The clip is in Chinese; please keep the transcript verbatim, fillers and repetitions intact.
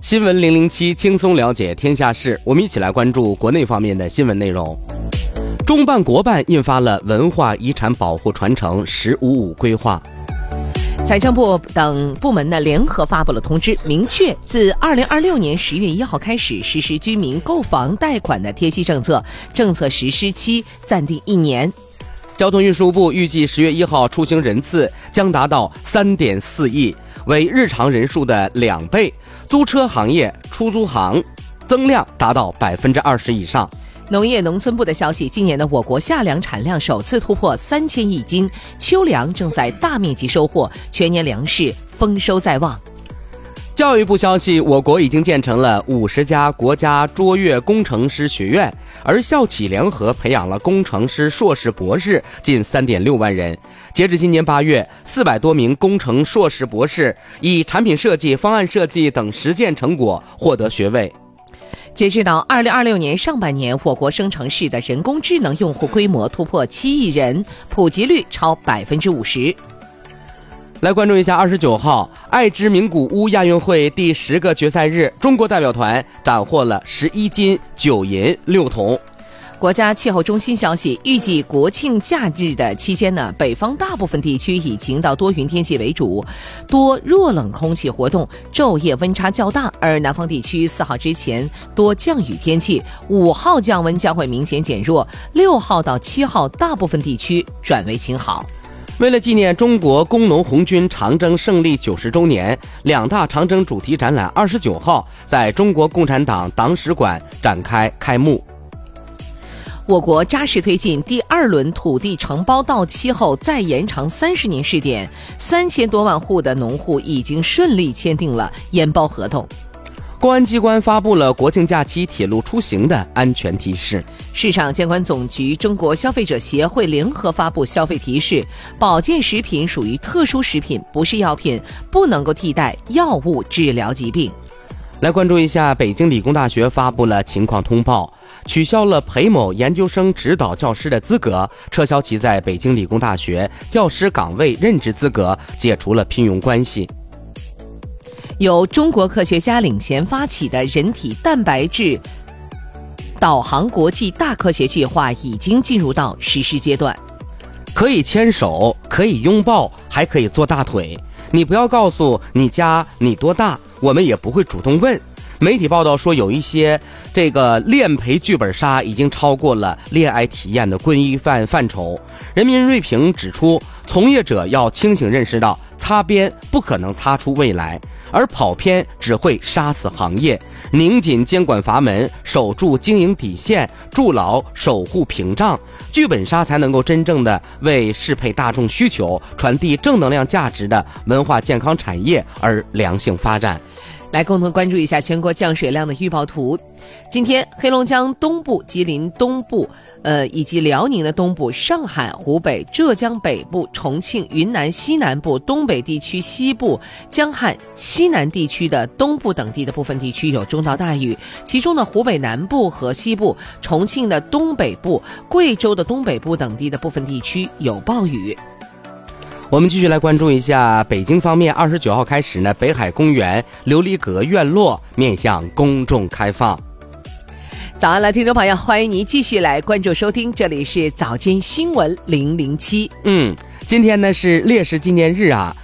新闻零零七，轻松了解天下事。我们一起来关注国内方面的新闻内容。中办国办印发了文化遗产保护传承“十五五”规划。 财政部等部门呢联合发布了通知，明确自二零二六年十月一号开始实施居民购房贷款的贴息政策，政策实施期暂定一年。 交通运输部预计十月一号出行人次将达到 三点四亿，为日常人数的两倍。租车行业、出租行增量达到百分之二十以上。 农业农村部的消息，今年的我国夏粮产量首次突破三千亿斤，秋粮正在大面积收获，全年粮食丰收在望。 教育部消息，我国已经建成了五十家国家卓越工程师学院，而校企联合培养了工程师硕士博士近 三点六万人。截至今年八月，四百多名工程硕士博士以产品设计、方案设计等实践成果获得学位。 截至到二零二六年上半年，我国生成式的人工智能用户规模突破七亿人，普及率超百分之五十。 来关注一下二十九号爱知名古屋亚运会第十个决赛日，中国代表团斩获了十一金九银六铜。 国家气候中心消息，预计国庆假日的期间呢，北方大部分地区以晴到多云天气为主，多弱冷空气活动，昼夜温差较大，而南方地区四号之前多降雨天气，五号降温将会明显减弱，六号到七号大部分地区转为晴好。 为了纪念中国工农红军长征胜利九十周年，两大长征主题展览二十九号在中国共产党党史馆展开开幕。 我国扎实推进第二轮土地承包到期后再延长三十年试点，三千多万户的农户已经顺利签订了研包合同。 公安机关发布了国庆假期铁路出行的安全提示。 市场监管总局、中国消费者协会联合发布消费提示：保健食品属于特殊食品，不是药品，不能够替代药物治疗疾病。 来关注一下，北京理工大学发布了情况通报，取消了裴某研究生指导教师的资格，撤销其在北京理工大学教师岗位任职资格，解除了聘用关系。 由中国科学家领衔发起的人体蛋白质导航国际大科学计划已经进入到实施阶段。 可以牵手，可以拥抱，还可以做大腿。你不要告诉你家你多大，我们也不会主动问。媒体报道说，有一些这个恋陪剧本杀已经超过了恋爱体验的规范范畴。人民锐评指出，从业者要清醒认识到，擦边不可能擦出未来，而跑偏只会杀死行业。拧紧监管阀门，守住经营底线，筑牢守护屏障，剧本杀才能够真正的为适配大众需求、传递正能量价值的文化健康产业而良性发展。 来共同关注一下全国降水量的预报图。今天黑龙江东部、吉林东部呃，以及辽宁的东部、上海、湖北、浙江北部、重庆、云南西南部、东北地区西部、江汉西南地区的东部等地的部分地区有中到大雨，其中的湖北南部和西部、重庆的东北部、贵州的东北部等地的部分地区有暴雨。 我们继续来关注一下北京方面，二十九号开始呢，北海公园琉璃阁院落面向公众开放。 早安了，听众朋友，欢迎您继续来关注收听，这里是早间新闻零零七。 嗯，今天呢是烈士纪念日啊，